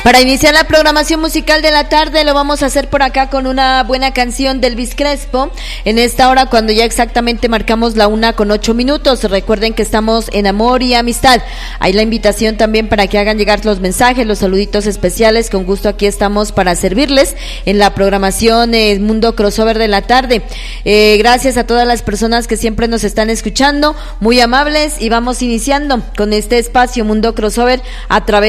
Para iniciar la programación musical de la tarde lo vamos a hacer por acá con una buena canción de Elvis Crespo en esta hora cuando ya exactamente marcamos la 1:08. Recuerden que estamos en Amor y Amistad. Hay la invitación también para que hagan llegar los mensajes, los saluditos especiales. Con gusto aquí estamos para servirles en la programación Mundo Crossover de la tarde. Gracias a todas las personas que siempre nos están escuchando, muy amables, y vamos iniciando con este espacio Mundo Crossover a través